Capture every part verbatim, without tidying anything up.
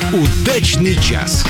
Удачный час.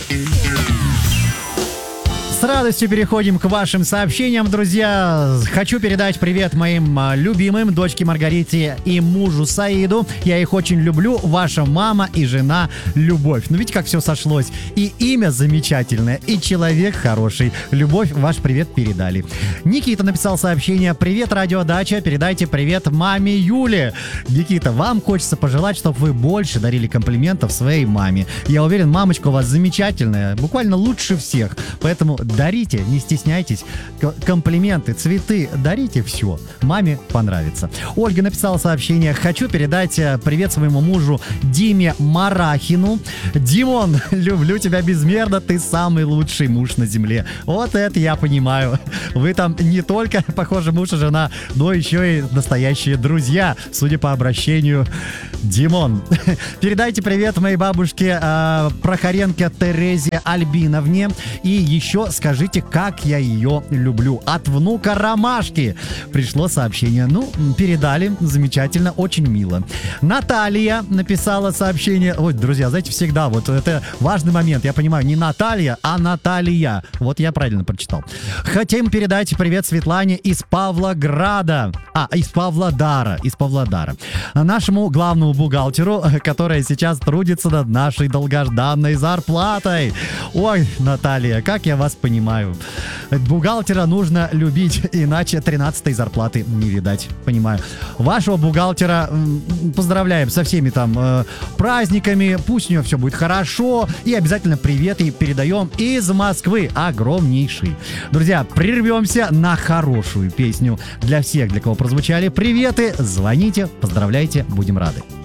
С радостью переходим к вашим сообщениям, друзья. Хочу передать привет моим любимым, дочке Маргарите и мужу Саиду. Я их очень люблю. Ваша мама и жена Любовь. Ну, видите, как все сошлось. И имя замечательное, и человек хороший. Любовь, ваш привет передали. Никита написал сообщение. Привет, радиодача. Передайте привет маме Юле. Никита, вам хочется пожелать, чтобы вы больше дарили комплиментов своей маме. Я уверен, мамочка у вас замечательная, буквально лучше всех. Поэтому дарите, не стесняйтесь. К- комплименты, цветы, дарите все. Маме понравится. Ольга написала сообщение. Хочу передать э, привет своему мужу Диме Марахину. Димон, люблю тебя безмерно. Ты самый лучший муж на земле. Вот это я понимаю. Вы там не только, похоже, муж и жена, но еще и настоящие друзья, судя по обращению. Димон, передайте привет моей бабушке э, Прохоренко Терезе Альбиновне. И еще скажите, как я ее люблю. От внука Ромашки пришло сообщение. Ну, передали. Замечательно, очень мило. Наталья написала сообщение. Ой, друзья, знаете, всегда вот это важный момент. Я понимаю, не Наталья, а Наталья. Вот я правильно прочитал. Хотим передать привет Светлане из Павлограда. А, из Павлодара. Из Павлодара. Нашему главному бухгалтеру, которая сейчас трудится над нашей долгожданной зарплатой. Ой, Наталья, как я вас понимаю. Бухгалтера нужно любить, иначе тринадцатой зарплаты не видать. Понимаю. Вашего бухгалтера поздравляем со всеми там э, праздниками. Пусть у него все будет хорошо. И обязательно приветы передаем из Москвы. Огромнейший. Друзья, прервемся на хорошую песню для всех, для кого прозвучали приветы. Звоните, поздравляйте, будем рады.